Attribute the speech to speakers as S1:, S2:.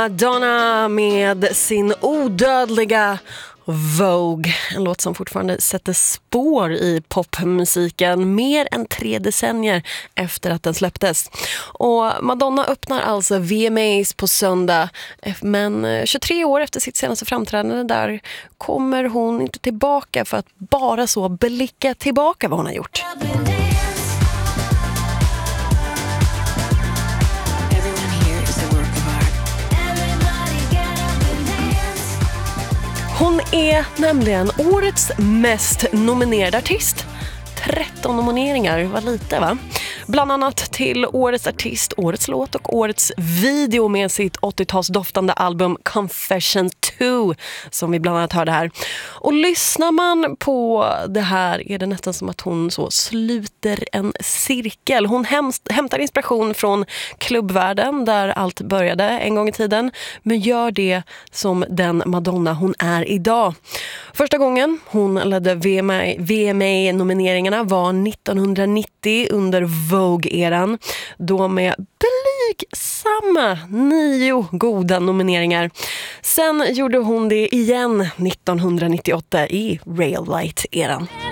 S1: Madonna med sin odödliga Vogue, en låt som fortfarande sätter spår i popmusiken mer än 3 decennier efter att den släpptes. Och Madonna öppnar alltså VMAs på söndag, men 23 år efter sitt senaste framträdande där kommer hon inte tillbaka för att bara så blicka tillbaka vad hon har gjort. Hon är nämligen årets mest nominerade artist. 13 nomineringar, var lite va? Bland annat till årets artist, årets låt och årets video med sitt 80-talsdoftande album Confession 2 som vi bland annat hörde här. Och lyssnar man på det här är det nästan som att hon så sluter en cirkel. Hon hämtar inspiration från klubbvärlden där allt började en gång i tiden, men gör det som den Madonna hon är idag. Första gången hon ledde VMA-nomineringarna var 1990 under Vogue-eran, då med blygsamma 9 goda nomineringar. Sen gjorde hon det igen 1998 i Rail Light-eran.